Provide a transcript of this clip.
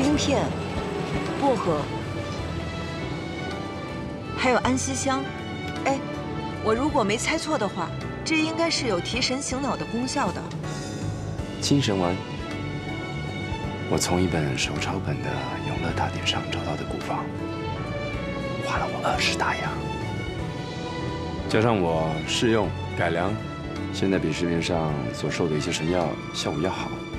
冰片、薄荷，还有安息香。哎，我如果没猜错的话，这应该是有提神醒脑的功效的。 精神丸，我从一本手抄本的《永乐大典》上找到的古方，花了我20大洋，加上我试用改良，现在比市面上所售的一些神药效果要好。